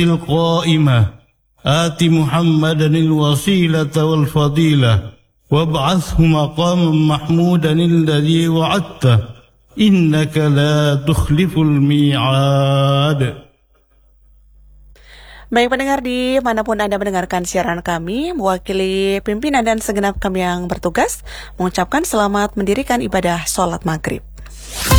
القائمة آت محمدا الوسيلة والفضيلة وابعثه مقاما محمودا الذي وعدته إنك لا تخلف الميعاد. Baik pendengar dimanapun Anda mendengarkan siaran kami, mewakili pimpinan dan segenap kami yang bertugas, mengucapkan selamat mendirikan ibadah sholat maghrib.